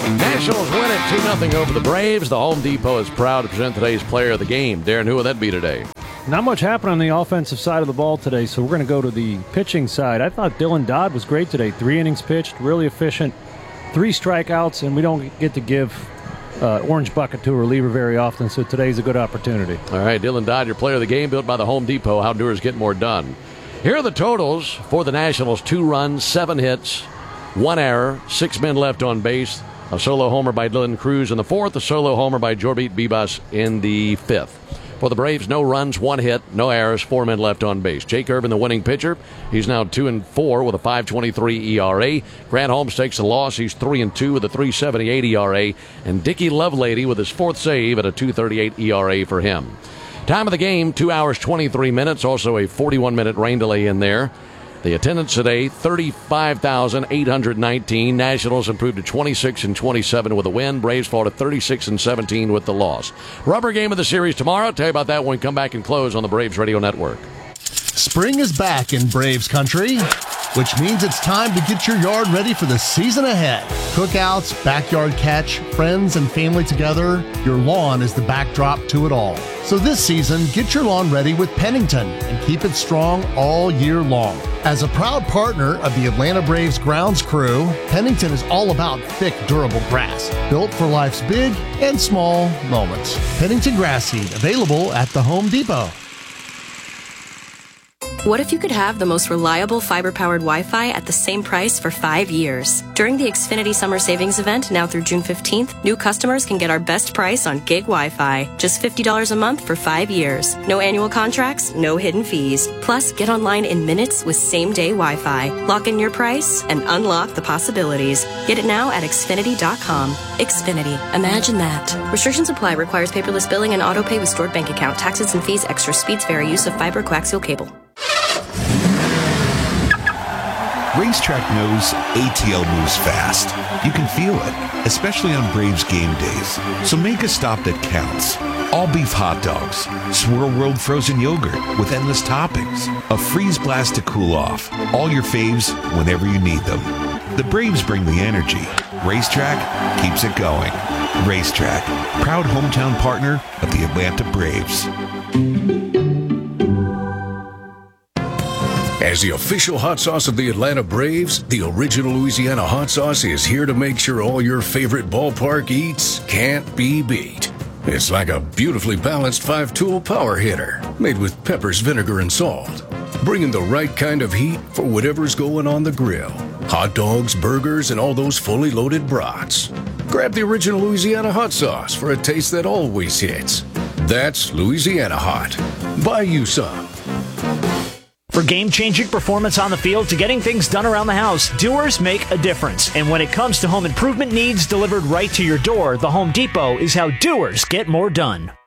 Nationals win it 2-0 over the Braves. The Home Depot is proud to present today's player of the game. Darren, who will that be today? Not much happened on the offensive side of the ball today, so we're going to go to the pitching side. I thought Dylan Dodd was great today. 3 innings pitched, really efficient, 3 strikeouts, and we don't get to give orange bucket to a reliever very often, so today's a good opportunity. All right, Dylan Dodd, your player of the game, built by the Home Depot. How Doers get more done. Here are the totals for the Nationals. 2 runs, 7 hits, 1 error, 6 men left on base. A solo homer by Dylan Cruz in the 4th, a solo homer by Jorbit Bibas in the 5th. For the Braves, no runs, 1 hit, no errors, 4 men left on base. Jake Irvin, the winning pitcher. He's now 2-4 with a 5.23 ERA. Grant Holmes takes the loss. He's 3-2 with a 3.78 ERA. And Dickie Lovelady with his 4th save at a 2.38 ERA for him. Time of the game, 2 hours, 23 minutes. Also a 41-minute rain delay in there. The attendance today, 35,819. Nationals improved to 26-27 with a win. Braves fall to 36-17 with the loss. Rubber game of the series tomorrow. Tell you about that when we come back and close on the Braves Radio Network. Spring is back in Braves country, which means it's time to get your yard ready for the season ahead. Cookouts, backyard catch, friends and family together, your lawn is the backdrop to it all. So this season, get your lawn ready with Pennington and keep it strong all year long. As a proud partner of the Atlanta Braves grounds crew, Pennington is all about thick, durable grass, built for life's big and small moments. Pennington grass seed, available at the Home Depot. What if you could have the most reliable fiber-powered Wi-Fi at the same price for 5 years? During the Xfinity Summer Savings Event, now through June 15th, new customers can get our best price on gig Wi-Fi. Just $50 a month for 5 years. No annual contracts, no hidden fees. Plus, get online in minutes with same-day Wi-Fi. Lock in your price and unlock the possibilities. Get it now at Xfinity.com. Xfinity. Imagine that. Restrictions apply. Requires paperless billing and auto-pay with stored bank account. Taxes and fees. Extra speeds vary. Use of fiber coaxial cable. Racetrack knows ATL moves fast. You can feel it, especially on Braves game days. So make a stop that counts. All beef hot dogs, Swirl World frozen yogurt with endless toppings, a freeze blast to cool off. All your faves whenever you need them. The Braves bring the energy. Racetrack keeps it going. Racetrack, proud hometown partner of the Atlanta Braves. As the official hot sauce of the Atlanta Braves, the original Louisiana hot sauce is here to make sure all your favorite ballpark eats can't be beat. It's like a beautifully balanced 5-tool power hitter made with peppers, vinegar, and salt, bringing the right kind of heat for whatever's going on the grill. Hot dogs, burgers, and all those fully loaded brats. Grab the original Louisiana hot sauce for a taste that always hits. That's Louisiana Hot. Buy you some. For game-changing performance on the field to getting things done around the house, doers make a difference. And when it comes to home improvement needs delivered right to your door, the Home Depot is how doers get more done.